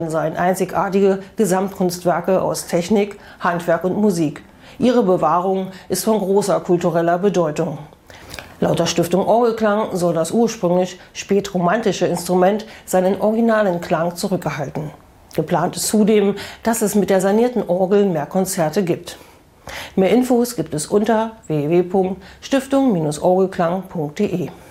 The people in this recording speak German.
seien einzigartige Gesamtkunstwerke aus Technik, Handwerk und Musik. Ihre Bewahrung ist von großer kultureller Bedeutung. Laut der Stiftung Orgelklang soll das ursprünglich spätromantische Instrument seinen originalen Klang zurückerhalten. Geplant ist zudem, dass es mit der sanierten Orgel mehr Konzerte gibt. Mehr Infos gibt es unter www.stiftung-orgelklang.de.